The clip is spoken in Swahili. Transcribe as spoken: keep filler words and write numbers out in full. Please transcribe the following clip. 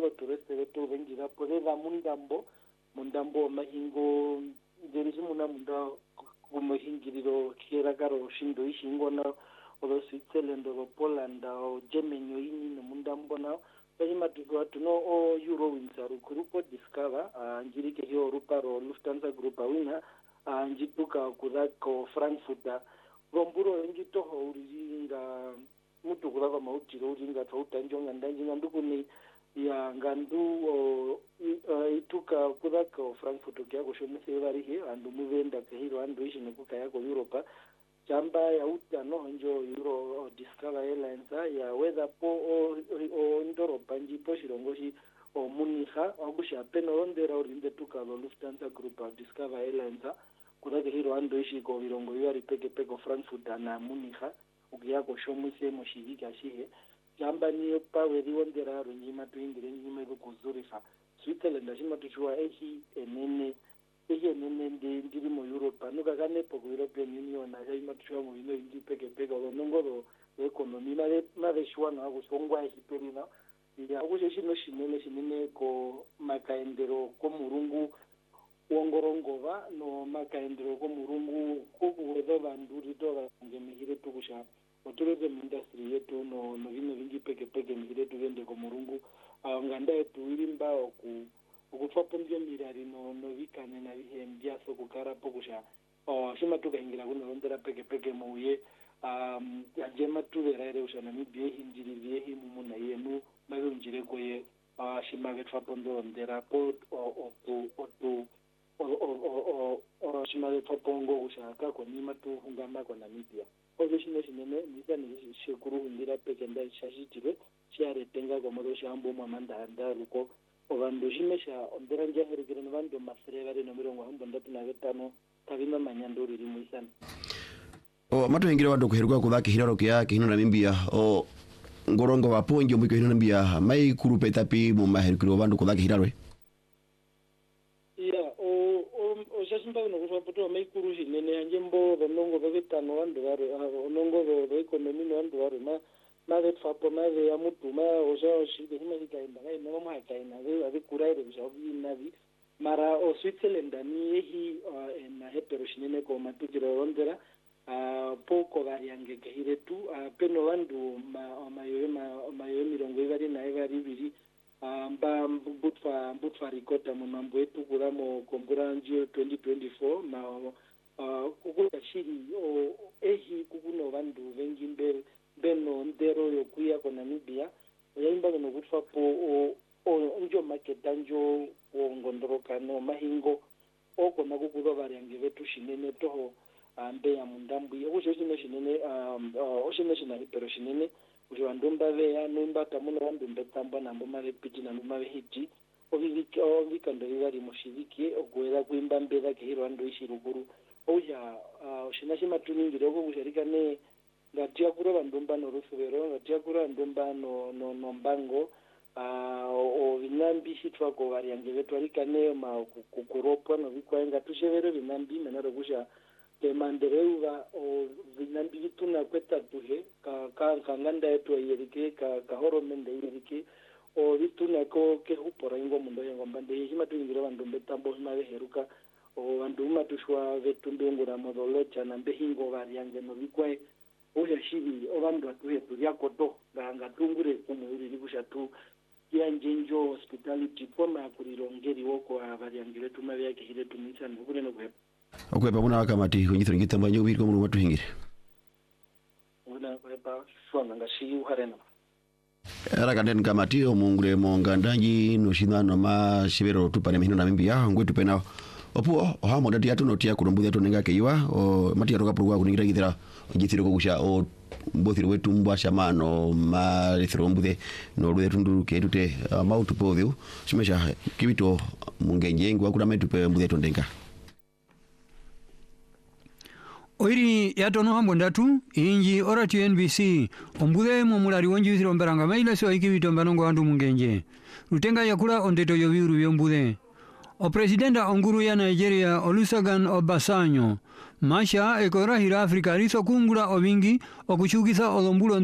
tureste vetu vengira podeva mundambo mundambo mahingo derisi muna munda kumahingiriro kiera karo shindo ishingona o Switzerland o Poland o Germany o ini no mundambo na Pajima tuko tuno o Eurowings grupo Discover njirike hiyo ruparo Lufthansa Group awina njituka kudako Frankfurt romburo njito uringa mutu kulava mautiro uringa tauta njonga ndanjinga ndukuni ya ngandu ituka kudako Frankfurt kyako shomuse barihe andu muvenda kahiro andu ishi nekuka yako Europa chamba ya uta no njo Euro Discover Airlines ya weather po o, o ndoro panji po shirongoshi o muniha agusha peno ondera orinde tuka lo Lufthansa Group Discover Airlines kudake hiro ando ishi ko virongo yari peke peke Frankfurt na muniha ukiyako shomuse moshirika shihe chamba ni pawe riondera runyima tuingire nyima ko Zurich Switzerland ashima tuchua ehi enene ehe nene ndiri mu Europe nuka kane poko European Union na yaima tuchua mu ino indi peke peke lo nongoro economy mare mare shwa na go songwa hiperina ya kushe shino shinene shinene ko makaendero ko murungu wongorongova no makaendero ko murungu ko kuwedo banduri to ngemihire tukusha otureze industry yetu no no vino vingi peke peke mihire tugende ko murungu nganda yetu irimba oku ukutwapo mbyo mirari no no vikane na bihembya so kukara pokusha o shima tukahingira kuno rondera peke peke muye um ajema tuverere ushana mibye hinjiri bye himu na yenu mayonjire koye shima vetwapo ndo ndera po o o o o o shima vetwapo ngo ushaka ko nima tu hungama ko Namibia ozo shino shinene nisani shekuru ndira peke nda shashitire chiare tenga ko modo shambo mamanda ndaruko Ovando jimesha ondera njaherikira nvando masrevare no mirongo hambo ndatu na gatano kavina manyandori rimu isana o matu hingira wado kuherwa kuthaki hiraro kya kihino Namibia o ngorongo waponje mwiko hino Namibia mai kurupe tapi mu maherikiro wando kuthaki hiraro ya o o o jasimba no kusapoto mai kuruji nene anjembo bonongo bagetano wando waro onongo do economy no wando waro na mave tfapo mave ya mutuma oja oshide hima hikaenda ngai no mwa hikaenda we ave kuraire bishavi navi mara o Switzerland ni ehi na hepero shinene ko matukiro rondera poko variange kehiretu peno wandu mayoyo mayoyo mirongo ibari na ibari biri mba mbutfa mbutfa rikota mu mambo etu kuramo kombura njio twenty twenty-four ma kukula shiri o ehi kukuno wandu vengi mbele beno ndero yokuya ko Namibia yaimba no kutfa po o, o njo market danjo o ngondoroka no mahingo oko nakukuba variange vetu shinene toho ambe ya mundambu yakusho shino shinene um o shino shinali pero shinene ujo ndumba ve ya numba tamuno wandumbe tamba nambo mare piti na numba hiti oviki ovikando bari mushiriki ogwera kwimba mbeza kihiro ando ishiruguru oja oshina shima tuningire oko kusharika ne ngatia kura bandumba no rusubero ngatia kura ndumba no no nombango ah o vinambi shitwa ko variange vetu alikane ma kukuropa no vikwaenga tushevero vinambi menaro kusha temandereuva o vinambi vituna kweta tuhe ka ka kanganda yetu ayerike ka ka horomende ayerike o vituna ko ke hupora ingo mundo yango mbande hima tuingira bandumbe tambo hima heruka o banduma tushwa vetu ndungura modolo chana mbehingo variange no vikwae oja shiri obando atuhe tuliako to nganga tungure kumuri likushatu ya njenjo hospitality koma kulirongeri woko abariangire tumabe yake hire tumisana kule no kwe okwepa kuna akamati kunyithira ngitamba nyo biriko mu matu hingire una kwepa shwanga ngashi uharena era kanden kamati omungure mongandanji no shinano ma shibero tupane mihino Namibia ngwetu pena opuo ohamo dati atu notia kurombuthia tunenga keiwa o mati atoka purwa kuningira githira ngithiro kugusha o mbothiro wetu mbwa shamano ma rithiro mbuthe no ruthe tundu ketute mautu pothiu shimesha kibito mungenje ngwa kura metu pe mbuthe tundenga oiri yatono hambo ndatu inji orati N B C ombuthe mu mulari wonji withiro mberanga maila so ikibito mbanongo andu mungenje rutenga yakula ondeto yobiru byombuthe o presidenta onguru ya Nigeria Olusegun Obasanjo masha ekorahira Afrika riso kungura obingi okuchukisa olombulo